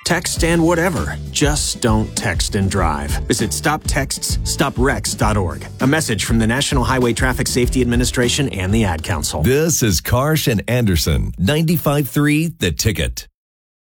Text and whatever. Just don't text and drive. Visit StopTextsStopWrecks.org. A message from the National Highway Traffic Safety Administration and the Ad Council. This is Karsh and Anderson, 95.3 The Ticket.